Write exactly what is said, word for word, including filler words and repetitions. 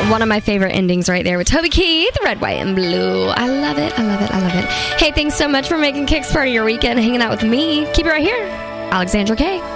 one of my favorite endings right there with Toby Keith, Red, White, and Blue. I love it. I love it. I love it. Hey, thanks so much for making Kicks part of your weekend, hanging out with me. Keep it right here. Alexandra K.